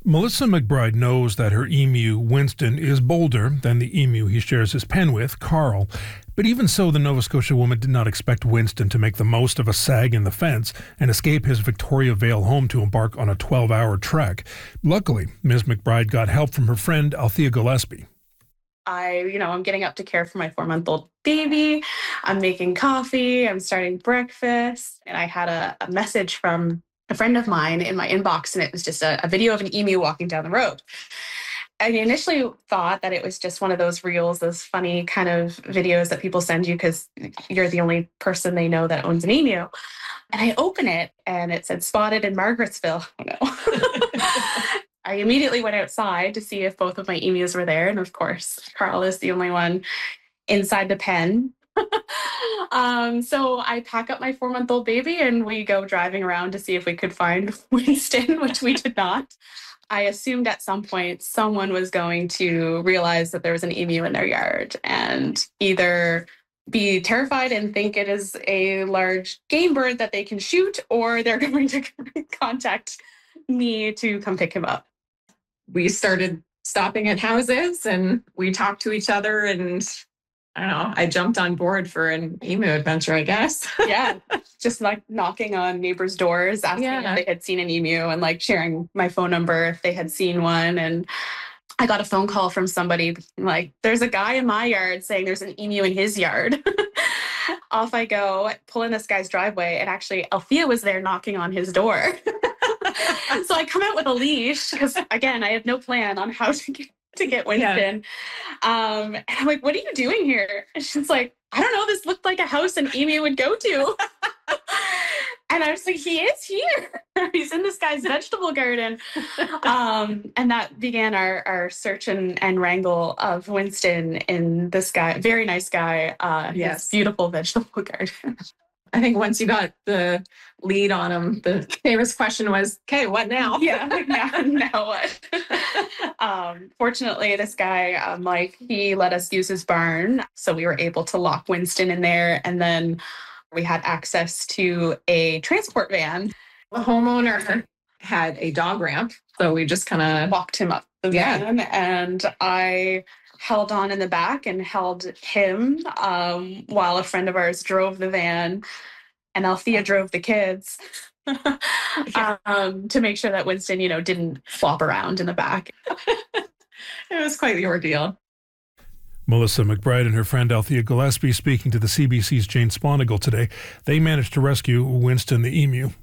Melissa McBride knows that her emu, Winston, is bolder than the emu he shares his pen with, Carl. But even so, the Nova Scotia woman did not expect Winston to make the most of a sag in the fence and escape his Victoria Vale home to embark on a 12-hour trek. Luckily, Ms. McBride got help from her friend Althea Gillespie. I'm getting up to care for my 4-month-old baby. I'm making coffee. I'm starting breakfast. And I had a message from a friend of mine in my inbox, and it was just a video of an emu walking down the road. I initially thought that it was just one of those reels, those funny kind of videos that people send you because you're the only person they know that owns an emu. And I open it, and it said spotted in Margarettsville. Oh, no. I immediately went outside to see if both of my emus were there. And of course, Carl is the only one inside the pen. So I pack up my 4-month-old baby and we go driving around to see if we could find Winston, which we did not. I assumed at some point someone was going to realize that there was an emu in their yard and either be terrified and think it is a large game bird that they can shoot, or they're going to contact me to come pick him up. We started stopping at houses and we talked to each other, and I don't know, I jumped on board for an emu adventure, I guess. Yeah, just like knocking on neighbors' doors, asking if they had seen an emu, and like sharing my phone number if they had seen one. And I got a phone call from somebody like, there's a guy in my yard saying there's an emu in his yard. Off I go, pull in this guy's driveway, and actually Althea was there knocking on his door. So I come out with a leash because, again, I have no plan on how to get Winston. Yeah. And I'm like, what are you doing here? And she's like, I don't know. This looked like a house an emu would go to. And I was like, he is here. He's in this guy's vegetable garden. And that began our search and wrangle of Winston in this guy, very nice guy, his beautiful vegetable garden. I think once you got the lead on him, the famous question was, okay, what now? Yeah, like now what? Fortunately, this guy, Mike, he let us use his barn. So we were able to lock Winston in there. And then we had access to a transport van. The homeowner had a dog ramp. So we just kind of walked him up the van, and I held on in the back and held him while a friend of ours drove the van, and Althea drove the kids to make sure that Winston, didn't flop around in the back. It was quite the ordeal. Melissa McBride and her friend Althea Gillespie speaking to the CBC's Jane Sponigal today. They managed to rescue Winston the emu.